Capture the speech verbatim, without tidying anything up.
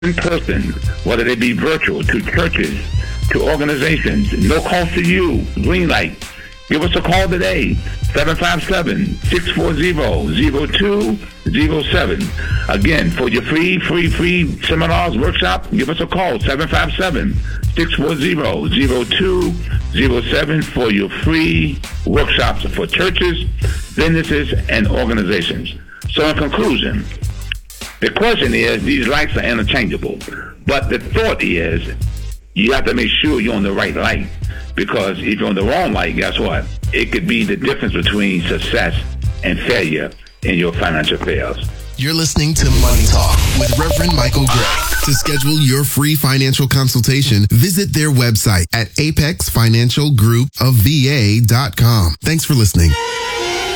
in person, whether they be virtual, to churches, to organizations. No cost to you. Greenlight. Give us a call today, seven five seven, six four zero, zero two zero seven. Again, for your free, free, free seminars, workshop, give us a call, seven five seven, six four zero, zero two zero seven for your free workshops for churches, businesses, and organizations. So in conclusion, the question is, these lights are interchangeable, but the thought is, you have to make sure you're on the right light, because if you're on the wrong light, guess what? It could be the difference between success and failure in your financial affairs. You're listening to Money Talk with Reverend Michael Gray. To schedule your free financial consultation, visit their website at apex financial group of v a dot com. Thanks for listening.